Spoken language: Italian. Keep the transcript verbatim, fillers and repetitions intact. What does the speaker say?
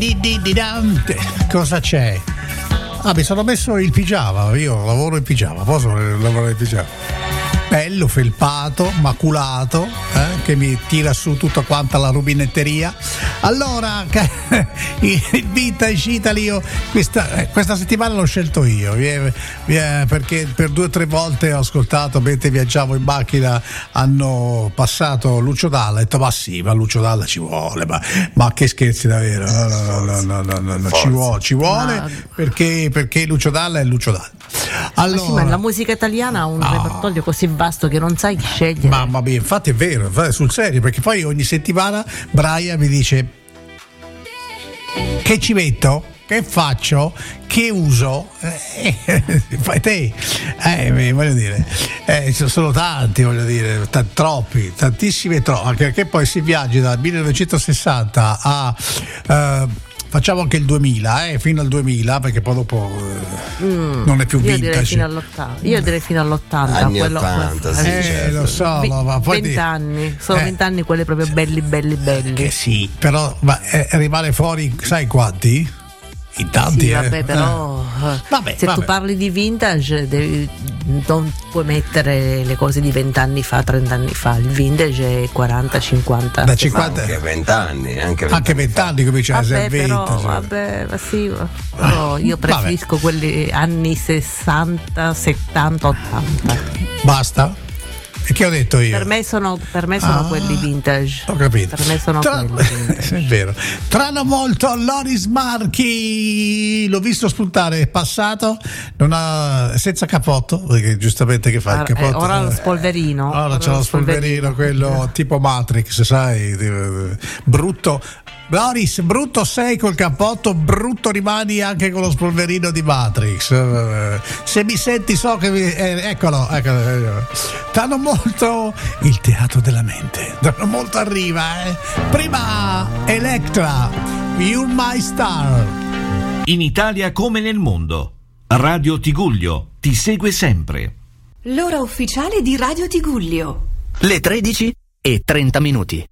Di, di, di, dam. Cosa c'è? Ah, mi sono messo il pigiama, io lavoro in pigiama, posso lavorare in pigiama? Bello, felpato, maculato, eh, che mi tira su tutta quanta la rubinetteria. Allora, il Vintage Italy, io questa, eh, questa settimana l'ho scelto io, eh, eh, perché per due o tre volte ho ascoltato, mentre viaggiavo in macchina, hanno passato Lucio Dalla, ho detto ma sì, ma Lucio Dalla ci vuole, ma, ma che scherzi davvero, no, no, no, no, no, no, no, ci vuole, ci vuole perché, perché Lucio Dalla è Lucio Dalla. Allora, ma, sì, ma la musica italiana ha un no. repertorio così vasto che non sai chi scegliere. Mamma mia, infatti è vero, sul serio, perché poi ogni settimana Brian mi dice che ci metto, che faccio, che uso, eh, fai te, eh, voglio dire, eh, sono tanti, voglio dire, t- troppi, tantissimi troppi, anche perché poi si viaggia dal millenovecentosessanta a uh, facciamo anche il duemila, eh, fino al duemila, perché poi dopo eh, mm, non è più io vintage. Direi fino all'ottanta. Io direi fino all'ottanta. Anni quello, ottanta, sì, eh, certo. Lo so, ma poi vent'anni, sono eh, vent'anni quelli proprio belli, belli, belli. Che sì, però ma, eh, rimane fuori, sai quanti? In tanti, sì, vabbè, eh. però eh. Vabbè, se vabbè. tu parli di vintage devi, non puoi mettere le cose di vent'anni fa, trent'anni fa. Il vintage è quaranta, cinquanta. Da cinquanta anche vent'anni, anche vent'anni, anche vent'anni comincia a essere però, vintage. Vabbè, ma sì, però io preferisco vabbè. quelli anni sessanta, settanta, ottanta. Basta? E che ho detto io? Per me sono, per me sono ah, quelli vintage. Ho capito. Per me sono Tra... quelli vintage. È vero. Tra non molto Loris Marchi, l'ho visto spuntare, è passato, non ha, senza capotto, perché giustamente che fa il capotto? Eh, ora lo spolverino. Ora, ora c'è lo spolverino, quello tipo Matrix, sai, brutto. Loris, brutto sei col cappotto, brutto rimani anche con lo spolverino di Matrix. Se mi senti so che mi... Eh, eccolo, eccolo. Tanto molto il teatro della mente. Tanto molto arriva, eh. Prima Electra, You're My Star. In Italia come nel mondo, Radio Tigullio ti segue sempre. L'ora ufficiale di Radio Tigullio. Le tredici e trenta minuti.